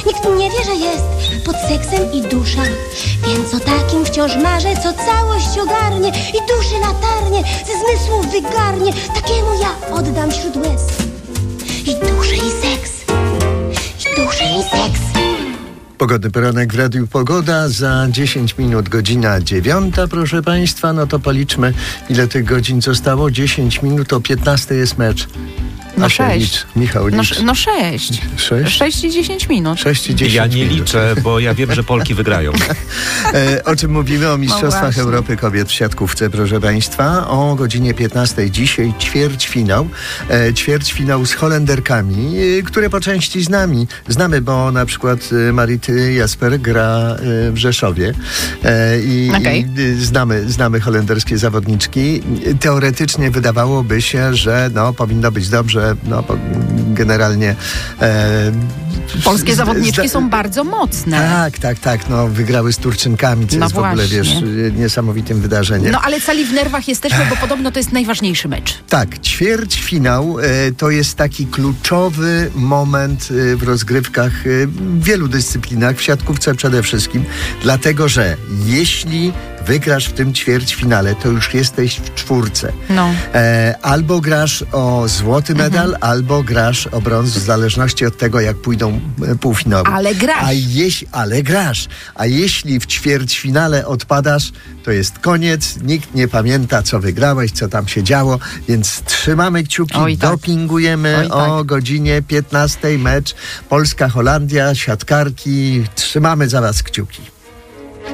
Nikt nie wie, że jest pod seksem i dusza. Więc o takim wciąż marzę, co całość ogarnie i duszy latarnie, ze zmysłów wygarnie. Takiemu ja oddam wśród łez i duszę, i seks, i duszę, i seks. Pogodny poranek w Radiu Pogoda. Za 10 minut godzina 9, proszę Państwa. No to policzmy, ile tych godzin zostało. 10 minut, o 15 jest mecz. No Asia, 6. licz. Michał, licz. No 6. 6 i 10 minut. 6 i 10 Ja nie minut. liczę, bo ja wiem, że Polki wygrają. O czym mówimy? O Mistrzostwach właśnie. Europy Kobiet w siatkówce, proszę Państwa. O godzinie 15 dzisiaj ćwierćfinał. Ćwierćfinał z Holenderkami, które po części znamy, bo na przykład Marit Jasper gra w Rzeszowie i znamy holenderskie zawodniczki. Teoretycznie wydawałoby się, że powinno być dobrze. Generalnie Polskie zawodniczki są bardzo mocne. Tak. Wygrały z Turczynkami, co jest w ogóle, niesamowitym wydarzeniem. No ale cali w nerwach jesteśmy, bo podobno to jest najważniejszy mecz. Tak, ćwierćfinał to jest taki kluczowy moment w rozgrywkach w wielu dyscyplinach, w siatkówce przede wszystkim, dlatego że jeśli wygrasz w tym ćwierćfinale, to już jesteś w czwórce. Albo grasz o złoty medal, albo grasz o brąz, w zależności od tego, jak pójdą półfinały. Ale grasz. A jeśli w ćwierćfinale odpadasz, to jest koniec. Nikt nie pamięta, co wygrałeś, co tam się działo, więc trzymamy kciuki, dopingujemy o godzinie 15 mecz Polska-Holandia, siatkarki. Trzymamy za was kciuki.